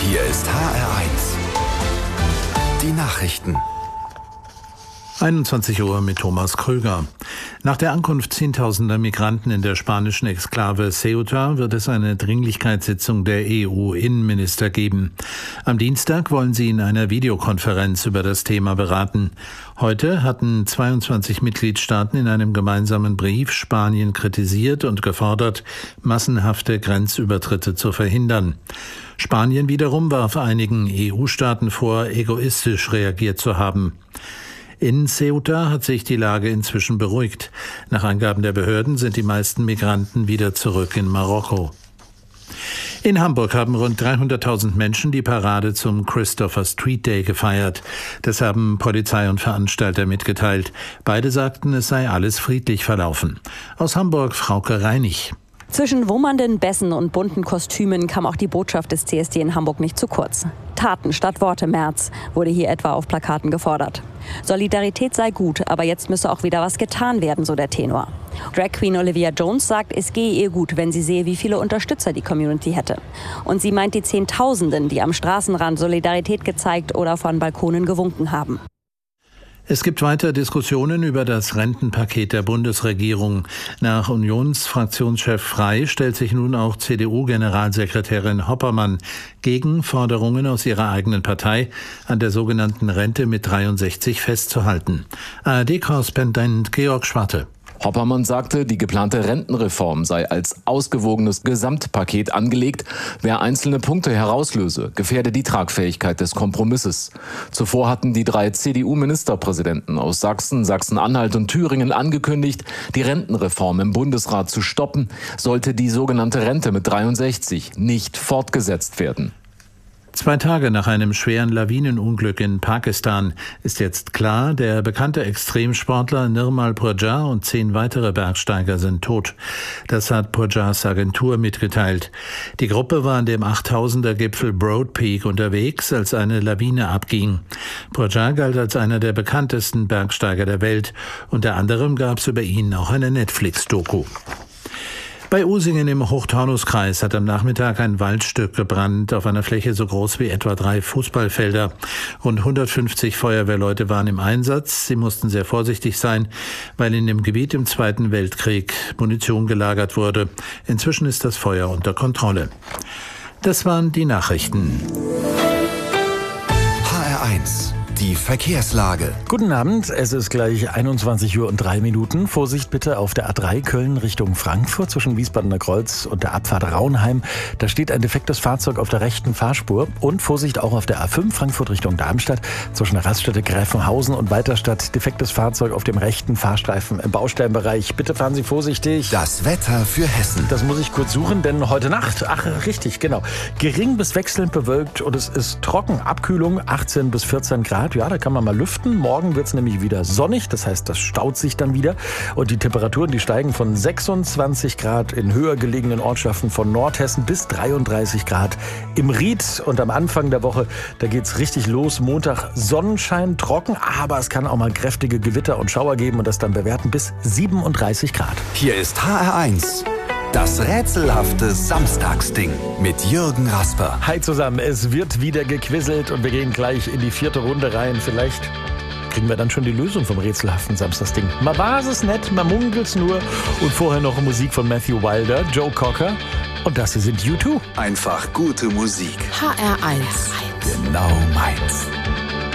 Hier ist HR1. Die Nachrichten. 21 Uhr mit Thomas Kröger. Nach der Ankunft zehntausender Migranten in der spanischen Exklave Ceuta wird es eine Dringlichkeitssitzung der EU-Innenminister geben. Am Dienstag wollen sie in einer Videokonferenz über das Thema beraten. Heute hatten 22 Mitgliedstaaten in einem gemeinsamen Brief Spanien kritisiert und gefordert, massenhafte Grenzübertritte zu verhindern. Spanien wiederum warf einigen EU-Staaten vor, egoistisch reagiert zu haben. In Ceuta hat sich die Lage inzwischen beruhigt. Nach Angaben der Behörden sind die meisten Migranten wieder zurück in Marokko. In Hamburg haben rund 300.000 Menschen die Parade zum Christopher Street Day gefeiert. Das haben Polizei und Veranstalter mitgeteilt. Beide sagten, es sei alles friedlich verlaufen. Aus Hamburg Frauke Reinig. Zwischen wummernden Bässen und bunten Kostümen kam auch die Botschaft des CSD in Hamburg nicht zu kurz. Taten statt Worte, März, wurde hier etwa auf Plakaten gefordert. Solidarität sei gut, aber jetzt müsse auch wieder was getan werden, so der Tenor. Drag Queen Olivia Jones sagt, es gehe ihr gut, wenn sie sehe, wie viele Unterstützer die Community hätte. Und sie meint die Zehntausenden, die am Straßenrand Solidarität gezeigt oder von Balkonen gewunken haben. Es gibt weiter Diskussionen über das Rentenpaket der Bundesregierung. Nach Unionsfraktionschef Frey stellt sich nun auch CDU-Generalsekretärin Hoppermann gegen Forderungen aus ihrer eigenen Partei, an der sogenannten Rente mit 63 festzuhalten. ARD-Korrespondent Georg Schwarte. Hoppermann sagte, die geplante Rentenreform sei als ausgewogenes Gesamtpaket angelegt. Wer einzelne Punkte herauslöse, gefährde die Tragfähigkeit des Kompromisses. Zuvor hatten die 3 CDU-Ministerpräsidenten aus Sachsen, Sachsen-Anhalt und Thüringen angekündigt, die Rentenreform im Bundesrat zu stoppen, sollte die sogenannte Rente mit 63 nicht fortgesetzt werden. 2 Tage nach einem schweren Lawinenunglück in Pakistan ist jetzt klar, der bekannte Extremsportler Nirmal Purjar und 10 weitere Bergsteiger sind tot. Das hat Purjars Agentur mitgeteilt. Die Gruppe war an dem 8000er Gipfel Broad Peak unterwegs, als eine Lawine abging. Purjar galt als einer der bekanntesten Bergsteiger der Welt. Unter anderem gab es über ihn auch eine Netflix-Doku. Bei Usingen im Hochtaunuskreis hat am Nachmittag ein Waldstück gebrannt auf einer Fläche so groß wie etwa 3 Fußballfelder. Rund 150 Feuerwehrleute waren im Einsatz. Sie mussten sehr vorsichtig sein, weil in dem Gebiet im Zweiten Weltkrieg Munition gelagert wurde. Inzwischen ist das Feuer unter Kontrolle. Das waren die Nachrichten. HR1. Die Verkehrslage. Guten Abend, es ist gleich 21:03 Uhr. Vorsicht bitte auf der A3 Köln Richtung Frankfurt zwischen Wiesbadener Kreuz und der Abfahrt Raunheim. Da steht ein defektes Fahrzeug auf der rechten Fahrspur. Und Vorsicht auch auf der A5 Frankfurt Richtung Darmstadt zwischen der Raststätte Gräfenhausen und Weiterstadt. Defektes Fahrzeug auf dem rechten Fahrstreifen im Baustellenbereich. Bitte fahren Sie vorsichtig. Das Wetter für Hessen. Das muss ich kurz suchen, denn heute Nacht, richtig, genau, gering bis wechselnd bewölkt und es ist trocken. Abkühlung 18 bis 14 Grad. Ja, da kann man mal lüften. Morgen wird es nämlich wieder sonnig, das heißt, das staut sich dann wieder. Und die Temperaturen, die steigen von 26 Grad in höher gelegenen Ortschaften von Nordhessen bis 33 Grad im Ried. Und am Anfang der Woche, da geht's richtig los. Montag Sonnenschein, trocken, aber es kann auch mal kräftige Gewitter und Schauer geben und das dann bewerten bis 37 Grad. Hier ist HR1. Das rätselhafte Samstagsding mit Jürgen Rasper. Hi zusammen, es wird wieder gequizelt und wir gehen gleich in die 4. Runde rein. Vielleicht kriegen wir dann schon die Lösung vom rätselhaften Samstagsding. Mal war es nett, mal munkelt's nur. Und vorher noch Musik von Matthew Wilder, Joe Cocker. Und das hier sind U2. Einfach gute Musik. HR1. Genau meins.